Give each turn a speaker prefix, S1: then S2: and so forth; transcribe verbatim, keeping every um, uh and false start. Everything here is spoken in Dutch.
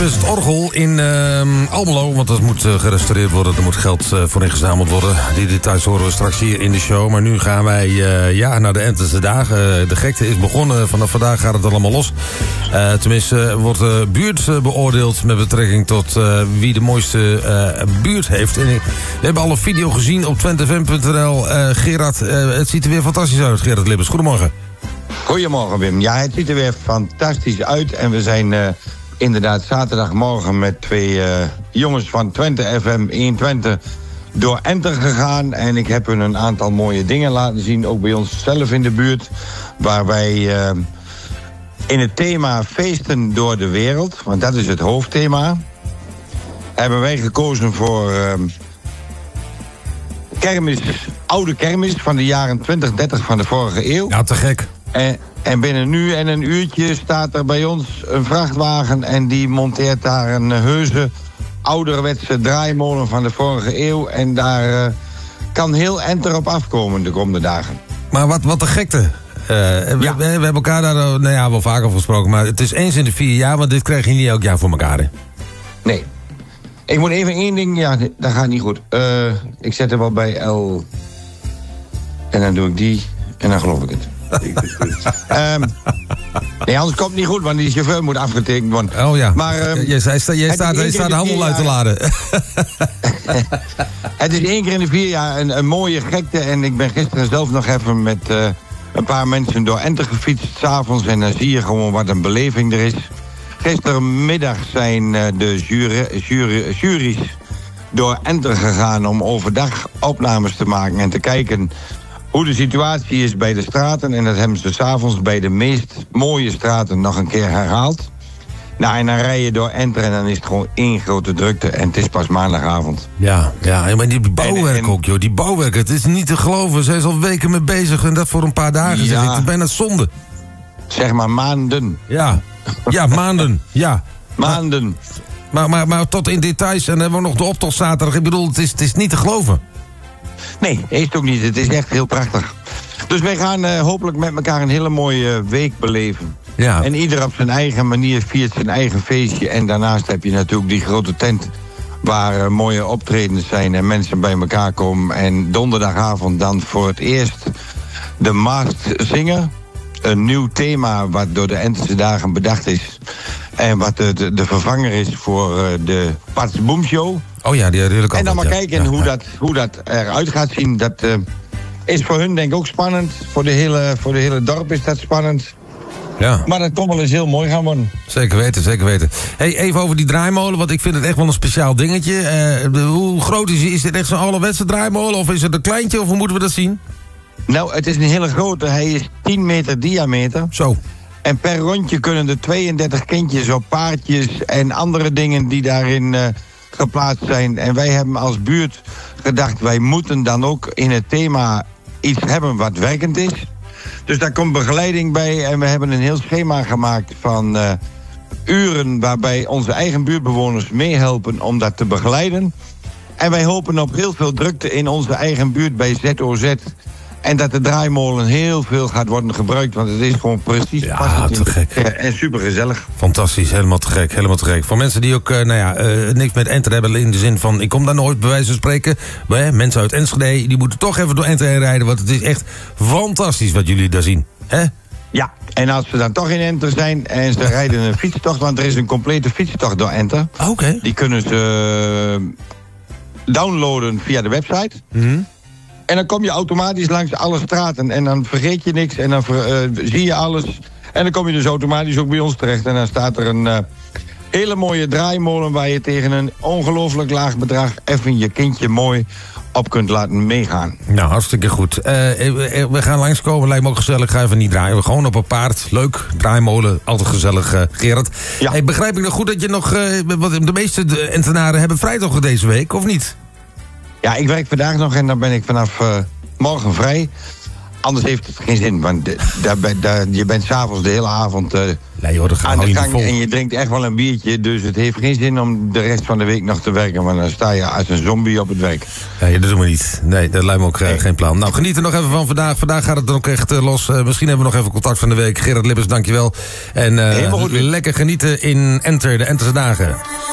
S1: is het orgel in uh, Almelo, want dat moet uh, gerestaureerd worden. Er moet geld uh, voor ingezameld worden. Die details horen we straks hier in de show. Maar nu gaan wij uh, ja, naar de Enterse dagen. Uh, de gekte is begonnen. Vanaf vandaag gaat het allemaal los. Uh, tenminste, uh, wordt de buurt uh, beoordeeld met betrekking tot uh, wie de mooiste uh, buurt heeft. En, uh, we hebben al een video gezien op twente f m punt n l. Uh, Gerard, uh, het ziet er weer fantastisch uit. Gerard Libbers, goedemorgen.
S2: Goedemorgen, Wim. Ja, het ziet er weer fantastisch uit. En we zijn... Uh, Inderdaad, zaterdagmorgen met twee uh, jongens van Twente F M honderdtwintig door Enter gegaan. En ik heb hun een aantal mooie dingen laten zien, ook bij ons zelf in de buurt. Waar wij uh, in het thema feesten door de wereld, want dat is het hoofdthema, hebben wij gekozen voor uh, kermis, oude kermis van de jaren twintig, dertig van de vorige eeuw.
S1: Ja, te gek.
S2: En, en binnen nu en een uurtje staat er bij ons een vrachtwagen en die monteert daar een heuse ouderwetse draaimolen van de vorige eeuw. En daar uh, kan heel Enter op afkomen de komende dagen.
S1: Maar wat, wat de gekte. Uh, we, ja. we, we hebben elkaar daar nou ja, wel vaker over gesproken, maar het is eens in de vier jaar, want dit krijg je niet elk jaar voor elkaar, hè?
S2: Nee. Ik moet even één ding, ja, dat gaat niet goed. Uh, ik zet er wel bij L en dan doe ik die en dan geloof ik het. um, nee, anders komt het niet goed, want die chauffeur moet afgetekend worden.
S1: Oh ja,
S2: maar, um,
S1: jij staat, jij staat, jij staat de handel uit te laden.
S2: Het is één keer in de vier jaar een, een mooie gekte. En ik ben gisteren zelf nog even met uh, een paar mensen door Enter gefietst 's avonds. En dan zie je gewoon wat een beleving er is. Gistermiddag zijn uh, de jury, jury, juries door Enter gegaan om overdag opnames te maken en te kijken hoe de situatie is bij de straten. En dat hebben ze 's avonds bij de meest mooie straten nog een keer herhaald. Nou, en dan rij je door Enter en dan is het gewoon één grote drukte. En het is pas maandagavond.
S1: Ja, ja, maar die bouwwerk en, en, ook, joh. Die bouwwerk, het is niet te geloven. Ze zijn al weken mee bezig en dat voor een paar dagen. Ja, het is bijna zonde.
S2: Zeg maar maanden.
S1: Ja, ja, maanden, ja.
S2: Maanden.
S1: Maar, maar, maar, maar tot in details. En dan hebben we nog de optocht zaterdag. Ik bedoel, het is, het is niet te geloven.
S2: Nee, is het ook niet. Het is echt heel prachtig. Dus wij gaan uh, hopelijk met elkaar een hele mooie week beleven.
S1: Ja.
S2: En ieder op zijn eigen manier viert zijn eigen feestje. En daarnaast heb je natuurlijk die grote tent waar uh, mooie optredens zijn en mensen bij elkaar komen. En donderdagavond dan voor het eerst de Masked Singer. Een nieuw thema wat door de Enterse dagen bedacht is. En wat de, de, de vervanger is voor uh, de Pats Boom Show.
S1: Oh ja, die redelijk.
S2: En dan maar
S1: ja.
S2: kijken
S1: ja,
S2: hoe,
S1: ja.
S2: Dat, hoe dat eruit gaat zien. Dat uh, is voor hun denk ik ook spannend. Voor de hele, voor de hele dorp is dat spannend.
S1: Ja.
S2: Maar dat kon wel eens heel mooi gaan worden.
S1: Zeker weten, zeker weten. Hey, even over die draaimolen, want ik vind het echt wel een speciaal dingetje. Uh, de, hoe groot is die? Is dit echt zo'n ouderwetse draaimolen? Of is het een kleintje, of hoe moeten we dat zien?
S2: Nou, het is een hele grote. Hij is tien meter diameter.
S1: Zo.
S2: En per rondje kunnen er tweeëndertig kindjes op paardjes en andere dingen die daarin uh, geplaatst zijn. En wij hebben als buurt gedacht, wij moeten dan ook in het thema iets hebben wat werkend is. Dus daar komt begeleiding bij en we hebben een heel schema gemaakt van uh, uren waarbij onze eigen buurtbewoners meehelpen om dat te begeleiden. En wij hopen op heel veel drukte in onze eigen buurt bij Z O Z. En dat de draaimolen heel veel gaat worden gebruikt. Want het is gewoon precies
S1: ja,
S2: passend
S1: te gek.
S2: en super gezellig.
S1: Fantastisch, helemaal te gek, helemaal te gek. Voor mensen die ook, uh, nou ja, uh, niks met Enter hebben in de zin van, ik kom daar nooit bij wijze van spreken. Maar, hè, mensen uit Enschede, die moeten toch even door Enter heen rijden. Want het is echt fantastisch wat jullie daar zien. Hè?
S2: Ja, en als ze dan toch in Enter zijn en ze rijden een fietstocht, want er is een complete fietstocht door Enter.
S1: Oké. Okay.
S2: Die kunnen ze uh, downloaden via de website.
S1: Mm-hmm.
S2: En dan kom je automatisch langs alle straten. En dan vergeet je niks en dan ver, uh, zie je alles. En dan kom je dus automatisch ook bij ons terecht. En dan staat er een uh, hele mooie draaimolen waar je tegen een ongelooflijk laag bedrag even je kindje mooi op kunt laten meegaan.
S1: Nou, hartstikke goed. Uh, we gaan langskomen, lijkt me ook gezellig. Ga even niet draaien. We gewoon op een paard. Leuk, draaimolen, altijd gezellig, uh, Gerard.
S2: Ja.
S1: Hey, begrijp ik nog goed dat je nog, uh, wat de meeste Entenaren hebben vrijdag deze week, of niet?
S2: Ja, ik werk vandaag nog en dan ben ik vanaf uh, morgen vrij. anders heeft het geen zin. Want de, daar, daar, je bent s'avonds de hele avond uh,
S1: nee, joh, dat
S2: aan de gang
S1: vol.
S2: en je drinkt echt wel een biertje. Dus het heeft geen zin om de rest van de week nog te werken. Want dan sta je als een zombie op het werk.
S1: Nee, dat doen we niet. Nee, dat lijkt me ook nee. geen plan. Nou, geniet er nog even van vandaag. Vandaag gaat het dan ook echt uh, los. Uh, misschien hebben we nog even contact van de week. Gerard Lippers, dankjewel. En uh, lekker genieten in Enter, de Enterse dagen.